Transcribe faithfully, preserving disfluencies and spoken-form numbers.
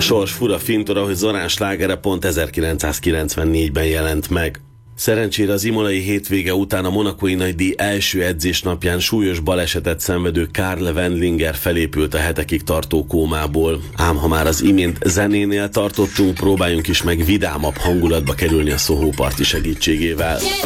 sors fura fintora, hogy Zorán slágere pont ezerkilencszázkilencvennégyben jelent meg. Szerencsére az imolai hétvége után a monacói nagydíj első edzésnapján súlyos balesetet szenvedő Karl Wendlinger felépült a hetekig tartó kómából. Ám ha már az imént zenénél tartottunk, próbáljunk is meg vidámabb hangulatba kerülni a Soho Party segítségével.